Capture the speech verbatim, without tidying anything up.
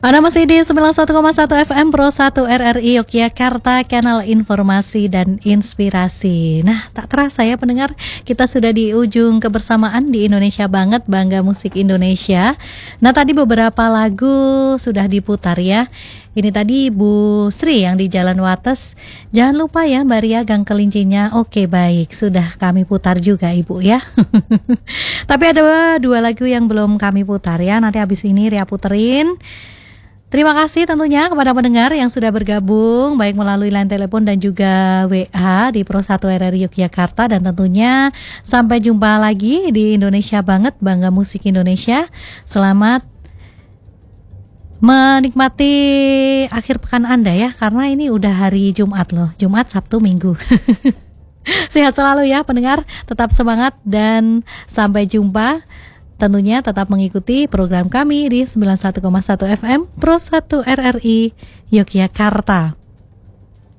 Anda masih di sembilan puluh satu koma satu F M Pro satu R R I Yogyakarta, kanal informasi dan inspirasi. Nah, tak terasa ya pendengar, kita sudah di ujung kebersamaan di Indonesia Banget, Bangga Musik Indonesia. Nah, tadi beberapa lagu sudah diputar ya. Ini tadi Bu Sri yang di Jalan Wates. Jangan lupa ya Mbak Ria, Gang Kelincinya. Oke, baik, sudah kami putar juga Ibu ya. Tapi ada dua lagu yang belum kami putar ya. Nanti habis ini Ria puterin. Terima kasih tentunya kepada pendengar yang sudah bergabung baik melalui line telepon dan juga W A di Pro satu R R I Yogyakarta, dan tentunya sampai jumpa lagi di Indonesia Banget, Bangga Musik Indonesia. Selamat menikmati akhir pekan Anda ya, karena ini udah hari Jumat loh, Jumat, Sabtu, Minggu. Sehat selalu ya pendengar, tetap semangat dan sampai jumpa. Tentunya tetap mengikuti program kami di sembilan puluh satu koma satu F M Pro satu R R I Yogyakarta.